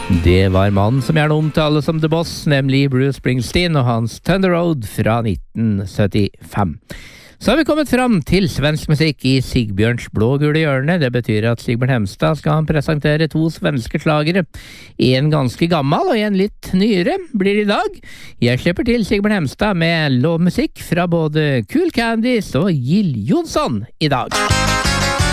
Det var mannen som gjerne omtales som The Boss, nemlig Bruce Springsteen og hans Thunder Road fra 1975. Så har vi kommet fram til svensk musikk i Sigbjørns blå-gule hjørne. Det betyr at Sigbjørn Hemstad skal presentere 2 svenske slagere. En ganske gammel og en litt nyere blir det i dag. Jeg slipper til Sigbjørn Hemstad med lovmusikk fra både Cool Candies og Jill Johnson i dag.